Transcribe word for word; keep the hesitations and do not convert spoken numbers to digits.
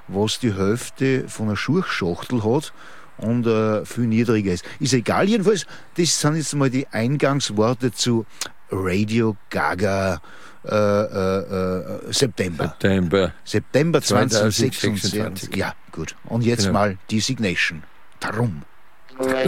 was die Hälfte von einer Schuhschachtel hat und äh, viel niedriger ist. Ist egal, jedenfalls, das sind jetzt mal die Eingangsworte zu Radio Gaga äh, äh, September. September. September zwanzig sechsundzwanzig. zwanzig sechsundzwanzig. Ja, gut. Und jetzt Genau. mal die Signation. Darum.